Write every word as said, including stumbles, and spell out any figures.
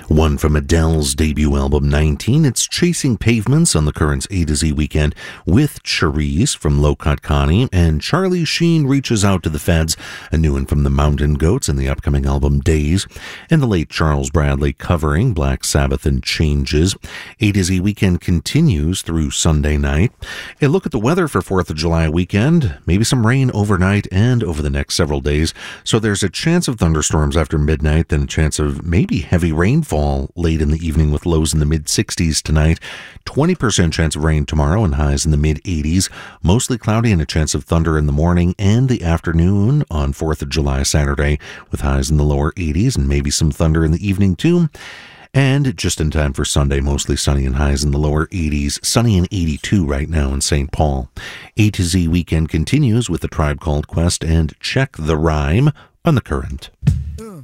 One from Adele's debut album nineteen, it's Chasing Pavements on the Current's A to Z Weekend with Cherise from Low Cut Connie, and Charlie Sheen Reaches Out to the Feds, a new one from the Mountain Goats in the upcoming album Days, and the late Charles Bradley covering Black Sabbath and Changes. A to Z Weekend continues through Sunday night. A look at the weather for fourth of July weekend, maybe some rain overnight and over the next several days, so there's a chance of thunderstorms after midnight, then a chance of maybe heavy rainfall late in the evening with lows in the mid-sixties tonight. twenty percent chance of rain tomorrow and highs in the mid-eighties. Mostly cloudy and a chance of thunder in the morning and the afternoon on fourth of July Saturday with highs in the lower eighties and maybe some thunder in the evening too. And just in time for Sunday, mostly sunny and highs in the lower eighties. Sunny and eighty-two right now in Saint Paul. A to Z Weekend continues with A Tribe Called Quest and Check the Rhyme on the Current.